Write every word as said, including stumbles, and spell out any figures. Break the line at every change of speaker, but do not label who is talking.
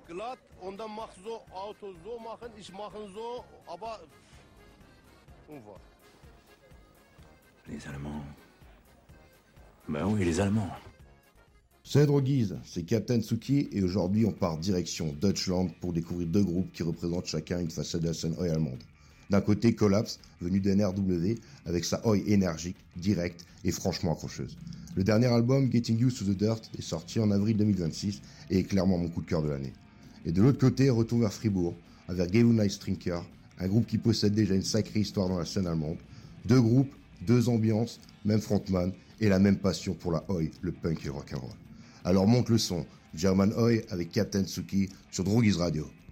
glatt und dann mach so Auto so machen, ich machen so, aber unwahr.
Les Allemands. Ben oui, les Allemands.
C'est Droguise, c'est Captain Tsuki et aujourd'hui on part direction Deutschland pour découvrir deux groupes qui représentent chacun une facette de la scène Oi allemande. D'un côté Collapse, venu de N R W avec sa Oi énergique, directe et franchement accrocheuse. Le dernier album, Getting Used to the Dirt, est sorti en avril deux mille vingt-six et est clairement mon coup de cœur de l'année. Et de l'autre côté, retour vers Fribourg, avec Gavin Ice Drinker, un groupe qui possède déjà une sacrée histoire dans la scène allemande. Deux groupes, deux ambiances, même frontman et la même passion pour la Oi, le punk et le rock'n'roll. Alors monte le son, German Oi avec Captain Tsuki sur Droguise Radio.